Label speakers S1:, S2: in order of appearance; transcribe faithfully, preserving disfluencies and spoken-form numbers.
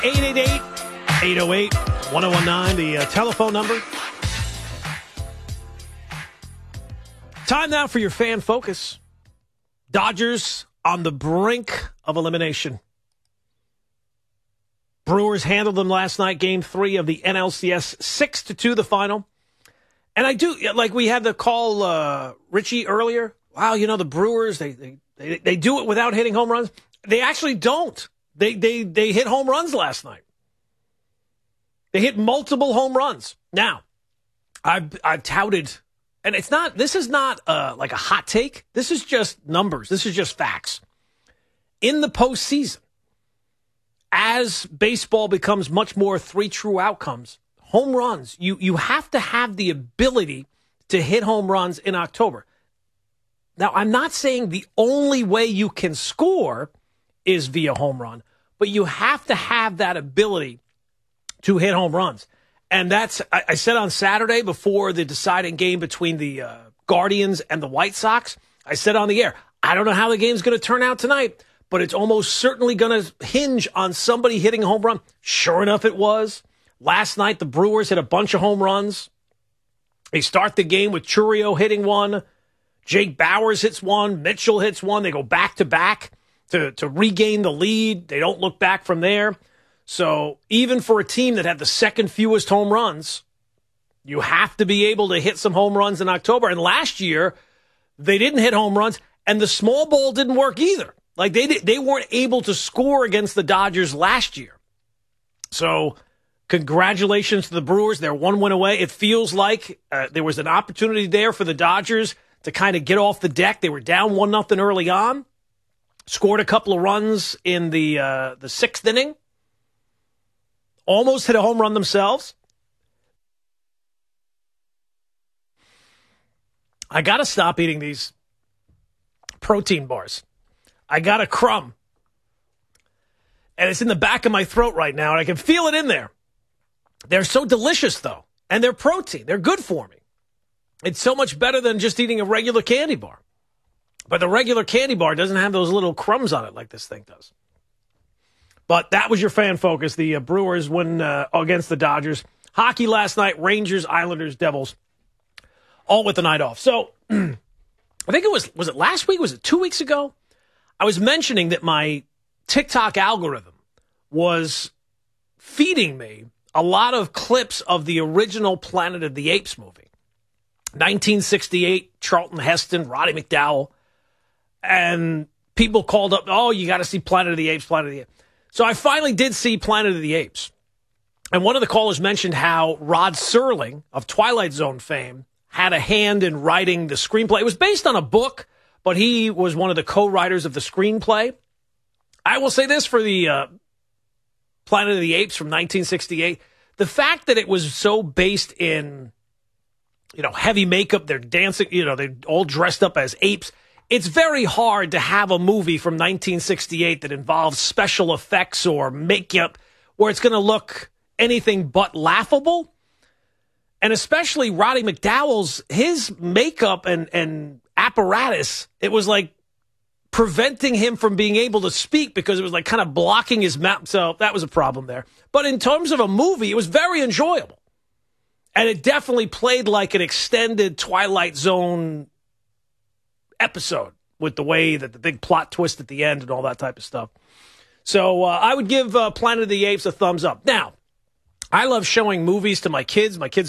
S1: eight eight eight, eight oh eight, one oh one nine, the uh, telephone number. Time now for your fan focus. Dodgers on the brink of elimination. Brewers handled them last night, game three of the N L C S, six to two the final. And I do, like we had the call uh, Richie earlier. Wow, you know, the Brewers, they, they they they do it without hitting home runs. They actually don't. They they they hit home runs last night. They hit multiple home runs. Now, I've I've touted, and it's not. This is not uh, like a hot take. This is just numbers. This is just facts. In the postseason, as baseball becomes much more three true outcomes, home runs. You you have to have the ability to hit home runs in October. Now, I'm not saying the only way you can score is via home run, but you have to have that ability to hit home runs. And that's, I, I said on Saturday before the deciding game between the uh, Guardians and the White Sox, I said on the air, I don't know how the game's going to turn out tonight, but it's almost certainly going to hinge on somebody hitting a home run. Sure enough, it was. Last night, the Brewers hit a bunch of home runs. They start the game with Chourio hitting one. Jake Bauers hits one. Mitchell hits one. They go back-to-back to, to regain the lead. They don't look back from there. So even for a team that had the second fewest home runs, you have to be able to hit some home runs in October. And last year, they didn't hit home runs, and the small ball didn't work either. Like, they they weren't able to score against the Dodgers last year. So congratulations to the Brewers. They're one win away. It feels like uh, there was an opportunity there for the Dodgers to kind of get off the deck. They were down one nothing early on, scored a couple of runs in the uh, the sixth inning, almost hit a home run themselves. I got to stop eating these protein bars. I got a crumb, and it's in the back of my throat right now, and I can feel it in there. They're so delicious, though, and they're protein. They're good for me. It's so much better than just eating a regular candy bar. But the regular candy bar doesn't have those little crumbs on it like this thing does. But that was your fan focus. The uh, Brewers win uh, against the Dodgers. Hockey last night, Rangers, Islanders, Devils, all with the night off. So I think it was, was it last week? Was it two weeks ago? I was mentioning that my TikTok algorithm was feeding me a lot of clips of the original Planet of the Apes movie. nineteen sixty-eight, Charlton Heston, Roddy McDowell. And people called up, oh, you got to see Planet of the Apes, Planet of the Apes. So I finally did see Planet of the Apes. And one of the callers mentioned how Rod Serling of Twilight Zone fame had a hand in writing the screenplay. It was based on a book, but he was one of the co-writers of the screenplay. I will say this for the uh, Planet of the Apes from nineteen sixty-eight. The fact that it was so based in, you know, heavy makeup, they're dancing, you know, they're all dressed up as apes. It's very hard to have a movie from nineteen sixty-eight that involves special effects or makeup where it's going to look anything but laughable. And especially Roddy McDowell's, his makeup and, and apparatus, it was like preventing him from being able to speak because it was like kind of blocking his mouth. So that was a problem there. But in terms of a movie, it was very enjoyable. And it definitely played like an extended Twilight Zone episode with the way that the big plot twist at the end and all that type of stuff. So uh, I would give uh, Planet of the Apes a thumbs up. Now, I love showing movies to my kids. My kids